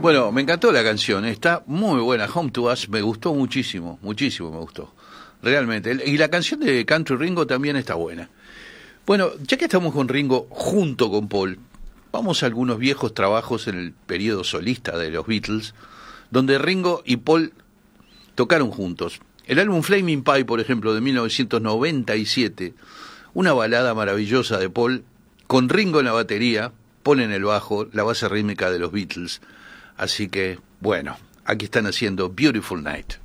Bueno, me encantó la canción, está muy buena. Home to Us me gustó muchísimo, muchísimo me gustó. Realmente. Y la canción de Country Ringo también está buena. Bueno, ya que estamos con Ringo junto con Paul, vamos a algunos viejos trabajos en el periodo solista de los Beatles, donde Ringo y Paul tocaron juntos. El álbum Flaming Pie, por ejemplo, de 1997, una balada maravillosa de Paul, con Ringo en la batería, Paul en el bajo, la base rítmica de los Beatles. Así que, bueno, aquí están haciendo Beautiful Night.